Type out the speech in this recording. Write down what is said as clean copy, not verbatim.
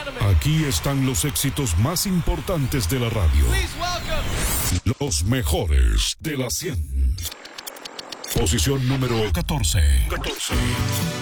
Aquí están los éxitos más importantes de la radio. Los mejores de la 100. Posición número 14.